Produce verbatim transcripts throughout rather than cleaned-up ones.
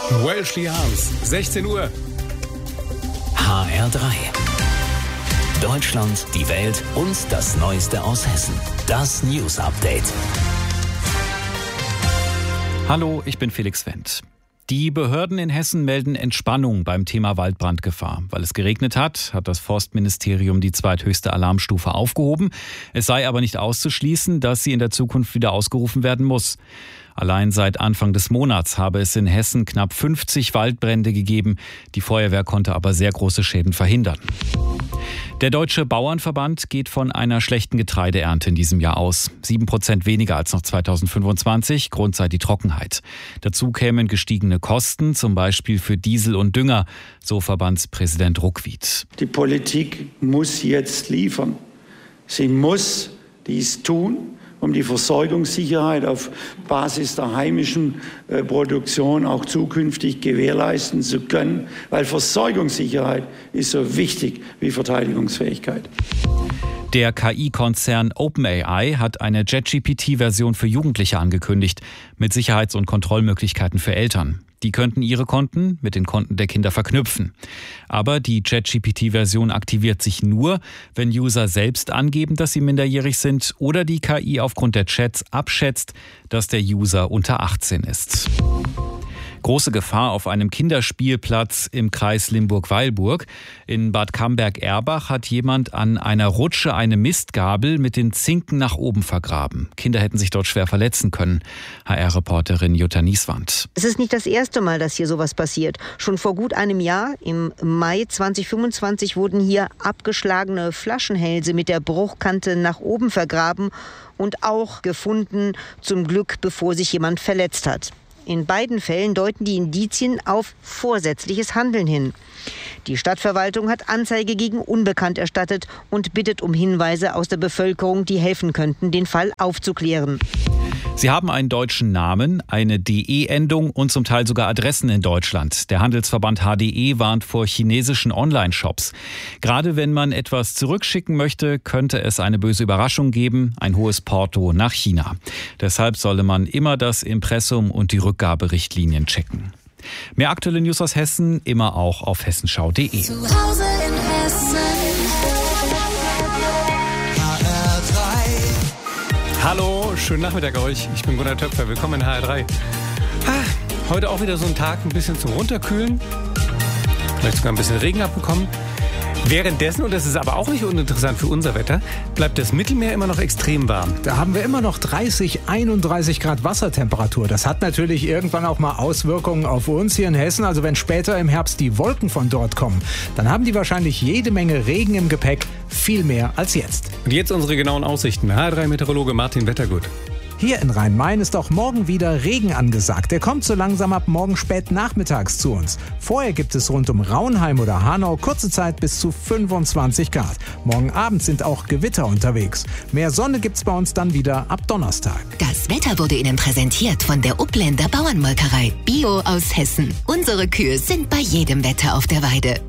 Welshly Arms, sechzehn Uhr. H R drei. Deutschland, die Welt und das Neueste aus Hessen. Das News Update. Hallo, ich bin Felix Wendt. Die Behörden in Hessen melden Entspannung beim Thema Waldbrandgefahr. Weil es geregnet hat, hat das Forstministerium die zweithöchste Alarmstufe aufgehoben. Es sei aber nicht auszuschließen, dass sie in der Zukunft wieder ausgerufen werden muss. Allein seit Anfang des Monats habe es in Hessen knapp fünfzig Waldbrände gegeben. Die Feuerwehr konnte aber sehr große Schäden verhindern. Der Deutsche Bauernverband geht von einer schlechten Getreideernte in diesem Jahr aus. Sieben Prozent weniger als noch zweitausendfünfundzwanzig, Grund sei die Trockenheit. Dazu kämen gestiegene Kosten, zum Beispiel für Diesel und Dünger, so Verbandspräsident Ruckwied. Die Politik muss jetzt liefern. Sie muss dies tun, um die Versorgungssicherheit auf Basis der heimischen äh, Produktion auch zukünftig gewährleisten zu können, weil Versorgungssicherheit ist so wichtig wie Verteidigungsfähigkeit. Der K I-Konzern OpenAI hat eine ChatGPT-Version für Jugendliche angekündigt, mit Sicherheits- und Kontrollmöglichkeiten für Eltern. Die könnten ihre Konten mit den Konten der Kinder verknüpfen. Aber die ChatGPT-Version aktiviert sich nur, wenn User selbst angeben, dass sie minderjährig sind oder die K I aufgrund der Chats abschätzt, dass der User unter achtzehn ist. Große Gefahr auf einem Kinderspielplatz im Kreis Limburg-Weilburg. In Bad Camberg-Erbach hat jemand an einer Rutsche eine Mistgabel mit den Zinken nach oben vergraben. Kinder hätten sich dort schwer verletzen können. H R-Reporterin Jutta Nieswand. Es ist nicht das erste Mal, dass hier sowas passiert. Schon vor gut einem Jahr, im Mai zweitausendfünfundzwanzig, wurden hier abgeschlagene Flaschenhälse mit der Bruchkante nach oben vergraben und auch gefunden, zum Glück bevor sich jemand verletzt hat. In beiden Fällen deuten die Indizien auf vorsätzliches Handeln hin. Die Stadtverwaltung hat Anzeige gegen Unbekannt erstattet und bittet um Hinweise aus der Bevölkerung, die helfen könnten, den Fall aufzuklären. Sie haben einen deutschen Namen, eine D E-Endung und zum Teil sogar Adressen in Deutschland. Der Handelsverband H D E warnt vor chinesischen Online-Shops. Gerade wenn man etwas zurückschicken möchte, könnte es eine böse Überraschung geben, ein hohes Porto nach China. Deshalb solle man immer das Impressum und die Rückgaberichtlinien checken. Mehr aktuelle News aus Hessen, immer auch auf hessenschau punkt de. Zu Hause in Hessen. H R drei. Hallo, schönen Nachmittag euch. Ich bin Gunnar Töpfer, willkommen in H R drei. Ah, heute auch wieder so ein Tag, ein bisschen zum Runterkühlen. Vielleicht sogar ein bisschen Regen abbekommen. Währenddessen, und das ist aber auch nicht uninteressant für unser Wetter, bleibt das Mittelmeer immer noch extrem warm. Da haben wir immer noch dreißig, einunddreißig Grad Wassertemperatur. Das hat natürlich irgendwann auch mal Auswirkungen auf uns hier in Hessen. Also wenn später im Herbst die Wolken von dort kommen, dann haben die wahrscheinlich jede Menge Regen im Gepäck. Viel mehr als jetzt. Und jetzt unsere genauen Aussichten. H R drei-Meteorologe Martin Wettergut. Hier in Rhein-Main ist auch morgen wieder Regen angesagt. Der kommt so langsam ab morgen spät nachmittags zu uns. Vorher gibt es rund um Raunheim oder Hanau kurze Zeit bis zu fünfundzwanzig Grad. Morgen Abend sind auch Gewitter unterwegs. Mehr Sonne gibt's bei uns dann wieder ab Donnerstag. Das Wetter wurde Ihnen präsentiert von der Upländer Bauernmolkerei. Bio aus Hessen. Unsere Kühe sind bei jedem Wetter auf der Weide.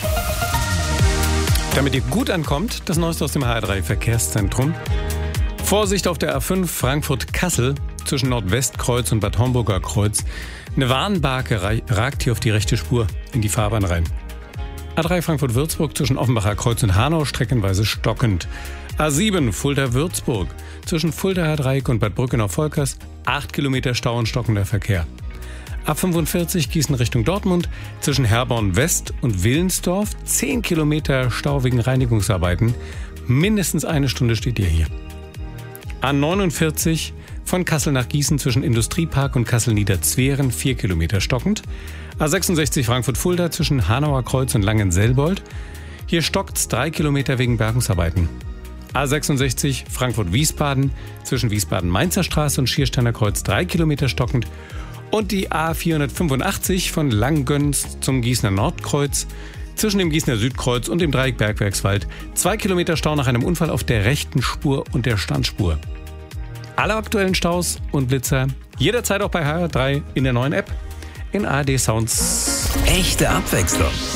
Damit ihr gut ankommt, das Neueste aus dem H R drei Verkehrszentrum. Vorsicht auf der A fünf Frankfurt-Kassel zwischen Nordwestkreuz und Bad Homburger Kreuz. Eine Warnbarke ragt hier auf die rechte Spur in die Fahrbahn rein. A drei Frankfurt-Würzburg zwischen Offenbacher Kreuz und Hanau streckenweise stockend. A sieben Fulda-Würzburg zwischen Fulda-Dreieck und Bad Brückenau-Volkers. acht Kilometer Stau und stockender Verkehr. A fünfundvierzig Gießen Richtung Dortmund zwischen Herborn West und Willensdorf. zehn Kilometer Stau wegen Reinigungsarbeiten. Mindestens eine Stunde steht ihr hier. A neunundvierzig von Kassel nach Gießen zwischen Industriepark und Kassel-Niederzweren, vier Kilometer stockend. A sechsundsechzig Frankfurt-Fulda zwischen Hanauer Kreuz und Langenselbold. Hier stockt's drei Kilometer wegen Bergungsarbeiten. A sechsundsechzig Frankfurt-Wiesbaden zwischen Wiesbaden-Mainzer Straße und Schiersteiner Kreuz, drei Kilometer stockend. Und die A vierhundertfünfundachtzig von Langgöns zum Gießener Nordkreuz zwischen dem Gießener Südkreuz und dem Dreieck Bergwerkswald. Zwei Kilometer Stau nach einem Unfall auf der rechten Spur und der Standspur. Alle aktuellen Staus und Blitzer jederzeit auch bei H R drei in der neuen App in A R D Sounds. Echte Abwechslung.